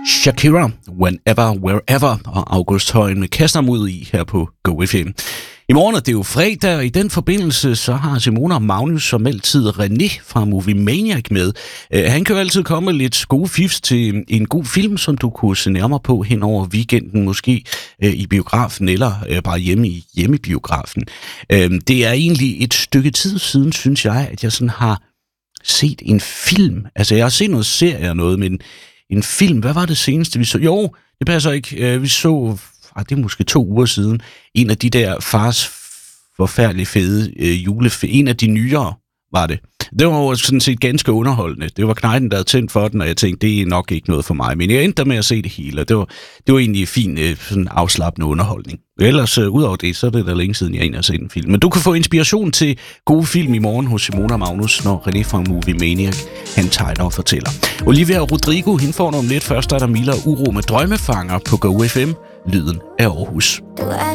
Shakira, Whenever, Wherever, og August Højen kaster mod i her på Go FM. I morgen er det jo fredag, og i den forbindelse så har Simone og Magnus som altid René fra Movie Maniac med. Han kan jo altid komme med lidt gode fifs til en god film, som du kunne se nærmere på hen over weekenden, måske i biografen eller bare hjemme i hjemmebiografen. Det er egentlig et stykke tid siden, synes jeg, at jeg sådan har set en film. Altså jeg har set noget serie og noget, men en film, hvad var det seneste vi så? Jo, det passer ikke. Vi så, det er måske 2 uger siden, en af de der Fars forfærdeligt fede en af de nyere var det. Det var jo sådan set ganske underholdende. Det var Knejten, der havde tændt for den, og jeg tænkte, det er nok ikke noget for mig. Men jeg endte med at se det hele, og det var egentlig fin sådan afslappende underholdning. Ellers, udover det, så er det da længe siden, jeg egentlig har set en film. Men du kan få inspiration til gode film i morgen hos Simone og Magnus, når René fra Movie Maniac, han tegner og fortæller. Olivia Rodrigo, hende får om lidt. Først er der Miller Uro med Drømmefanger på Go FM. Lyden af Aarhus.